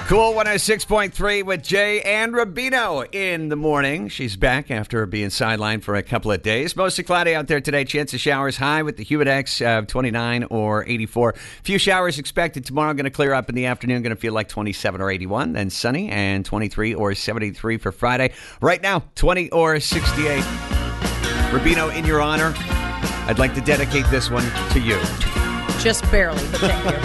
Cool 106.3 with Jay and Rubino in the morning. She's back after being sidelined for a couple of days. Mostly cloudy out there today. Chance of showers high with the humidex of 29 or 84. Few showers expected tomorrow. Going to clear up in the afternoon. Going to feel like 27 or 81. Then sunny and 23 or 73 for Friday. Right now, 20 or 68. Rubino, in your honor, I'd like to dedicate this one to you. Just barely, but thank you.